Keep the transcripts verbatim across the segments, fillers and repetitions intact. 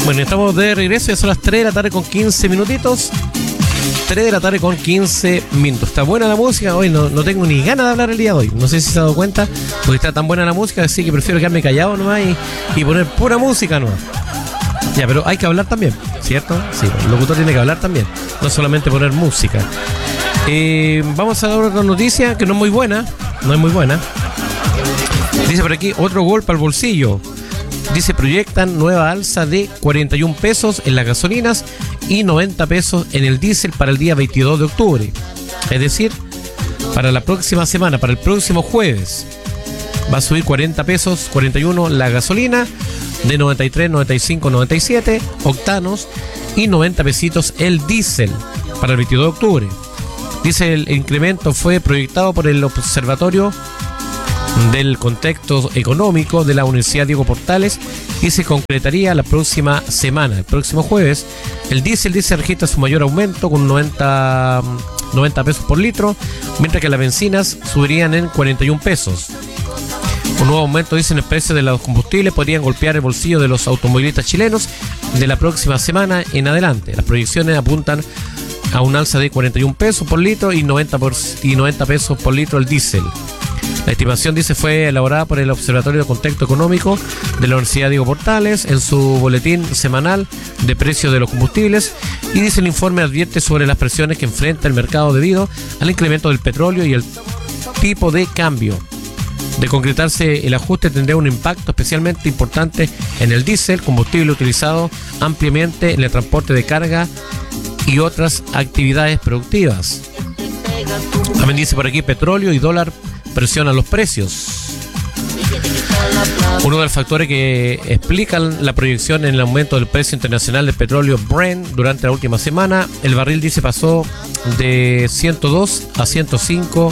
Bueno, estamos de regreso, ya son las tres de la tarde con quince minutitos. tres de la tarde con quince minutos. Está buena la música, hoy no, no tengo ni ganas de hablar el día de hoy. No sé si se ha dado cuenta, porque está tan buena la música, así que prefiero quedarme callado nomás y, y poner pura música nomás. Ya, pero hay que hablar también, ¿cierto? Sí, el locutor tiene que hablar también, no solamente poner música. Eh, vamos a dar otra noticia que no es muy buena, no es muy buena. Dice por aquí, otro golpe al bolsillo. Dice, proyectan nueva alza de cuarenta y un pesos en las gasolinas y noventa pesos en el diésel para el día veintidós de octubre. Es decir, para la próxima semana, para el próximo jueves, va a subir cuarenta pesos, cuarenta y uno la gasolina, de noventa y tres, noventa y cinco, noventa y siete octanos y noventa pesitos el diésel para el veintidós de octubre. Dice, el incremento fue proyectado por el Observatorio del Contexto Económico de la Universidad Diego Portales y se concretaría la próxima semana, el próximo jueves. El diésel dice registra su mayor aumento con noventa, noventa pesos por litro, mientras que las bencinas subirían en cuarenta y un pesos. Un nuevo aumento, dicen, el precio de los combustibles podrían golpear el bolsillo de los automovilistas chilenos de la próxima semana en adelante. Las proyecciones apuntan a un alza de cuarenta y un pesos por litro y noventa, por, y noventa pesos por litro el diésel. La estimación, dice, fue elaborada por el Observatorio de Contexto Económico de la Universidad Diego Portales en su boletín semanal de precios de los combustibles, y dice, el informe advierte sobre las presiones que enfrenta el mercado debido al incremento del petróleo y el tipo de cambio. De concretarse el ajuste, tendría un impacto especialmente importante en el diésel, combustible utilizado ampliamente en el transporte de carga y otras actividades productivas. También dice por aquí, petróleo y dólar presionan los precios. Uno de los factores que explican la proyección en el aumento del precio internacional del petróleo Brent durante la última semana, el barril, dice, pasó de ciento dos a ciento cinco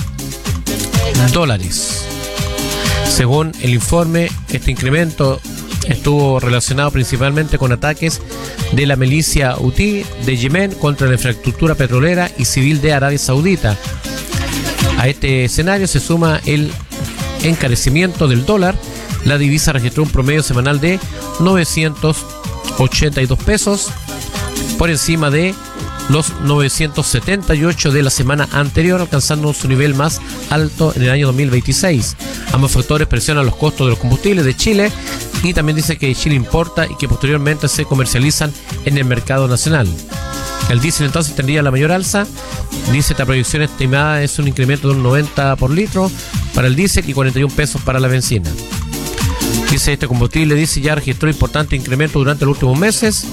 dólares. Según el informe, este incremento estuvo relacionado principalmente con ataques de la milicia Houthi de Yemen contra la infraestructura petrolera y civil de Arabia Saudita. A este escenario se suma el encarecimiento del dólar. La divisa registró un promedio semanal de novecientos ochenta y dos pesos, por encima de los novecientos setenta y ocho de la semana anterior, alcanzando su nivel más alto en el año dos mil veintiséis. Ambos factores presionan los costos de los combustibles de Chile, y también dice que Chile importa y que posteriormente se comercializan en el mercado nacional. El diésel entonces tendría la mayor alza. Dice, esta proyección estimada es un incremento de un noventa por litro para el diésel y cuarenta y un pesos para la benzina. Dice, este combustible, dice, ya registró importante incremento durante los últimos meses,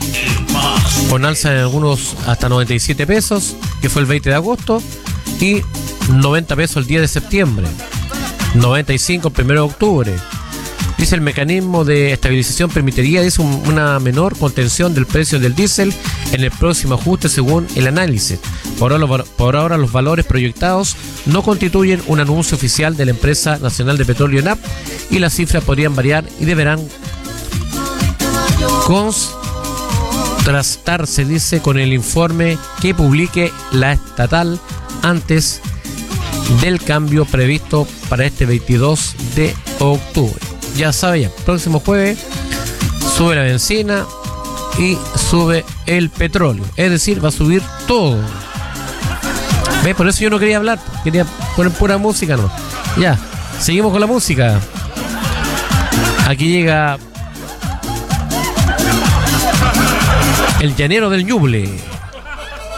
con alza en algunos hasta noventa y siete pesos, que fue el veinte de agosto, y noventa pesos el diez de septiembre, noventa y cinco el primero de octubre. Dice, el mecanismo de estabilización permitiría, dice, un, una menor contención del precio del diésel en el próximo ajuste, según el análisis. Por ahora, los, por ahora los valores proyectados no constituyen un anuncio oficial de la Empresa Nacional de Petróleo ENAP, y las cifras podrían variar y deberán contrastarse, dice, con el informe que publique la estatal antes del cambio previsto para este veintidós de octubre. Ya sabe, ya, próximo jueves sube la benzina y sube el petróleo. Es decir, va a subir todo. ¿Ves? Por eso yo no quería hablar, quería poner pura música, ¿no? Ya, seguimos con la música. Aquí llega el llanero del Ñuble.